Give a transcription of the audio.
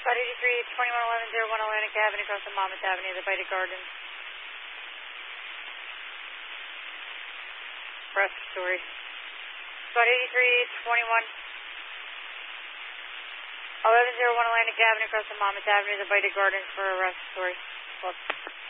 Squad 83, 211101 Atlantic Avenue, across the Monmouth Avenue, the Vita Gardens. Respiratory. Squad 83, 1101 Atlantic Avenue, across the Monmouth Avenue, the Vita Gardens for a respiratory. Well,